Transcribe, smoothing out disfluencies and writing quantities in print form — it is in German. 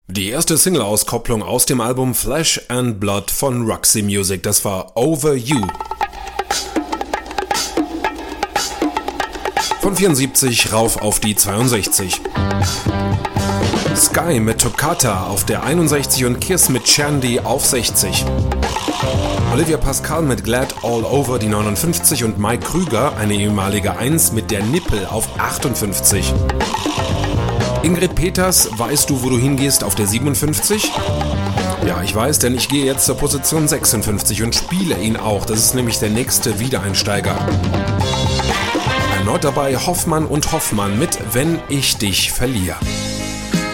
Die erste Single-Auskopplung aus dem Album Flesh and Blood von Roxy Music, das war Over You. Von 74 rauf auf die 62. Sky mit Toccata auf der 61 und Kiss mit Shandy auf 60. Olivia Pascal mit Glad All Over die 59 und Mike Krüger, eine ehemalige 1, mit der Nippel auf 58. Ingrid Peters, Weißt du, wo du hingehst, auf der 57? Ja, ich weiß, denn ich gehe jetzt zur Position 56 und spiele ihn auch. Das ist nämlich der nächste Wiedereinsteiger. Erneut dabei Hoffmann und Hoffmann mit Wenn ich dich verliere.